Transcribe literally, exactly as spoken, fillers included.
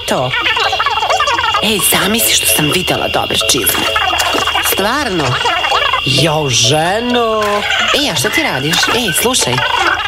to? Ej, zamisli što sam videla dobre čizme. Stvarno? Jo, ženo. Ej, a što ti radiš? Ej, slušaj.